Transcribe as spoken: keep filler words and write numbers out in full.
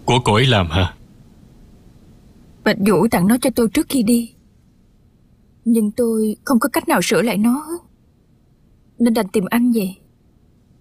Của cô ấy làm hả? Bạch Vũ tặng nó cho tôi trước khi đi, nhưng tôi không có cách nào sửa lại nó hết, nên đành tìm anh về.